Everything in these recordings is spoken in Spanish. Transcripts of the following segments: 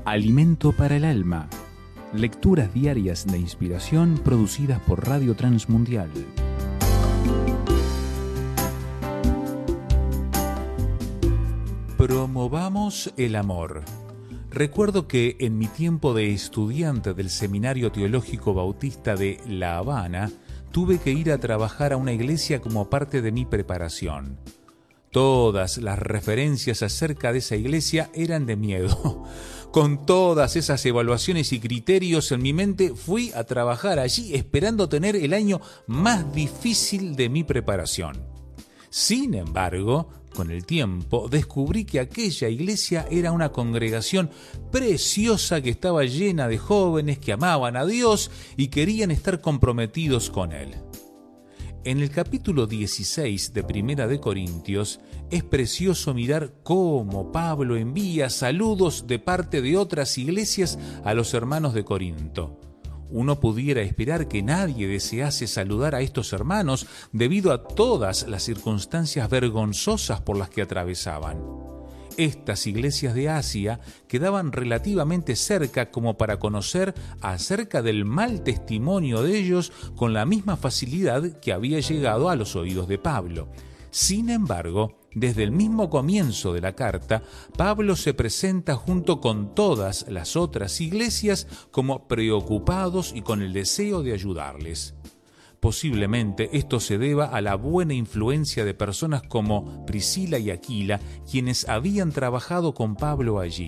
Alimento para el alma. Lecturas diarias de inspiración producidas por Radio Transmundial. Promovamos el amor. Recuerdo que en mi tiempo de estudiante del Seminario Teológico Bautista de La Habana, tuve que ir a trabajar a una iglesia como parte de mi preparación. Todas las referencias acerca de esa iglesia eran de miedo. Con todas esas evaluaciones y criterios en mi mente, fui a trabajar allí esperando tener el año más difícil de mi preparación. Sin embargo, con el tiempo descubrí que aquella iglesia era una congregación preciosa que estaba llena de jóvenes que amaban a Dios y querían estar comprometidos con Él. En el capítulo 16 de Primera de Corintios es precioso mirar cómo Pablo envía saludos de parte de otras iglesias a los hermanos de Corinto. Uno pudiera esperar que nadie desease saludar a estos hermanos debido a todas las circunstancias vergonzosas por las que atravesaban. Estas iglesias de Asia quedaban relativamente cerca como para conocer acerca del mal testimonio de ellos con la misma facilidad que había llegado a los oídos de Pablo. Sin embargo, desde el mismo comienzo de la carta, Pablo se presenta junto con todas las otras iglesias como preocupados y con el deseo de ayudarles. Posiblemente esto se deba a la buena influencia de personas como Priscila y Aquila, quienes habían trabajado con Pablo allí.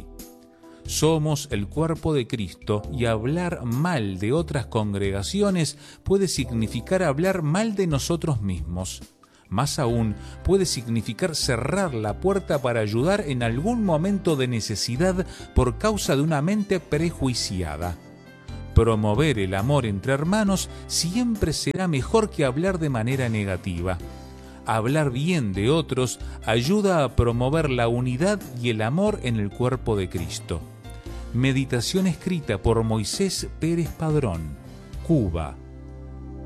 Somos el cuerpo de Cristo y hablar mal de otras congregaciones puede significar hablar mal de nosotros mismos. Más aún, puede significar cerrar la puerta para ayudar en algún momento de necesidad por causa de una mente prejuiciada. Promover el amor entre hermanos siempre será mejor que hablar de manera negativa. Hablar bien de otros ayuda a promover la unidad y el amor en el cuerpo de Cristo. Meditación escrita por Moisés Pérez Padrón, Cuba.